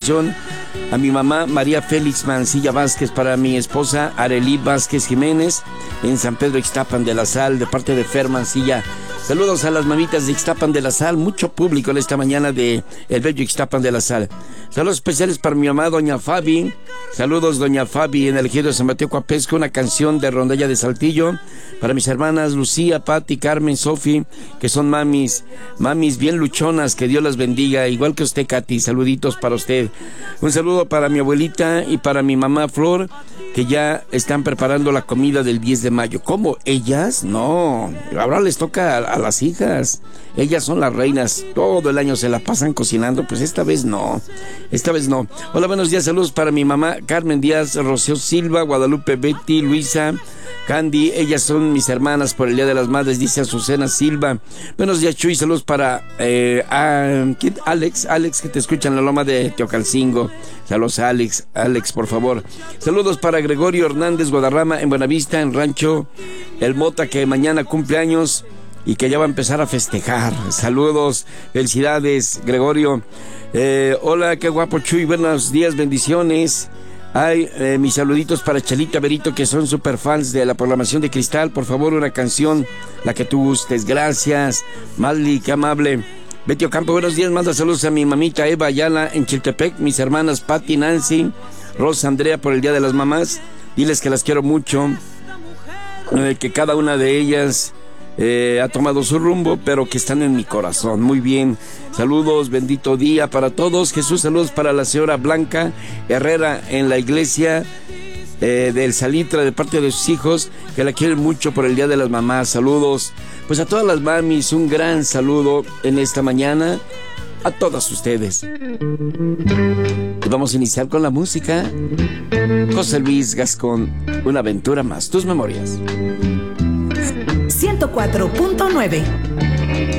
canción a mi mamá María Félix Mancilla Vázquez, para mi esposa Arelí Vázquez Jiménez en San Pedro Ixtapan de la Sal, de parte de Fer Mancilla. Saludos a las mamitas de Ixtapan de la Sal, mucho público en esta mañana de el bello Ixtapan de la Sal. Saludos especiales para mi mamá Doña Fabi. Saludos Doña Fabi en el ejido de San Mateo Coapesco, una canción de Rondalla de Saltillo. Para mis hermanas Lucía, Patti, Carmen, Sofi, que son mamis bien luchonas, que Dios las bendiga, igual que usted, Katy, saluditos para usted. Un saludo para mi abuelita y para mi mamá Flor, que ya están preparando la comida del 10 de mayo. ¿Cómo? ¿Ellas? No, ahora les toca a las hijas. Ellas son las reinas, todo el año se la pasan cocinando, pues esta vez no. Hola, buenos días, saludos para mi mamá Carmen Díaz, Rocío Silva, Guadalupe, Betty, Luisa, Candy, ellas son mis hermanas por el Día de las Madres, dice Azucena Silva. Buenos días, Chuy, saludos para Alex, que te escucha en la loma de Teocalcingo. Saludos a Alex, por favor. Saludos para Gregorio Hernández Guadarrama en Buenavista, en Rancho El Mota, que mañana cumple años y que ya va a empezar a festejar. Saludos, felicidades, Gregorio. Hola, qué guapo, Chuy, buenos días, bendiciones. Mis saluditos para Chalita, Berito, que son super fans de la programación de Cristal. Por favor, una canción, la que tú gustes. Gracias, Madly, qué amable. Betty Ocampo, buenos días, manda saludos a mi mamita Eva Ayala en Chiltepec, mis hermanas Patti, Nancy, Rosa, Andrea por el Día de las Mamás. Diles que las quiero mucho, que cada una de ellas ha tomado su rumbo, pero que están en mi corazón. Muy bien, saludos, bendito día para todos. Jesús, saludos para la señora Blanca Herrera en la iglesia del Salitra, de parte de sus hijos, que la quieren mucho por el Día de las Mamás. Saludos pues a todas las mamis, un gran saludo en esta mañana a todas ustedes. Y vamos a iniciar con la música. José Luis Gascón, Una aventura más, tus memorias. 104.9